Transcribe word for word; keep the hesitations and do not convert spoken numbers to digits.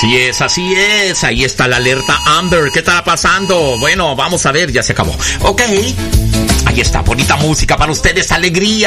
Así es, así es. Ahí está la alerta Amber. ¿Qué estará pasando? Bueno, vamos a ver, ya se acabó. Ok. Ahí está, bonita música para ustedes, alegría.